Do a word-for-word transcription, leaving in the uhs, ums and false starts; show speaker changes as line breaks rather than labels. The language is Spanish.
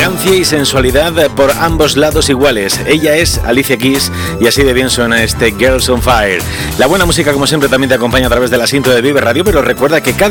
elegancia y sensualidad por ambos lados iguales. Ella es Alicia Keys y así de bien suena este Girls on Fire. La buena música, como siempre, también te acompaña a través de la cinta de Vive Radio, pero recuerda que cada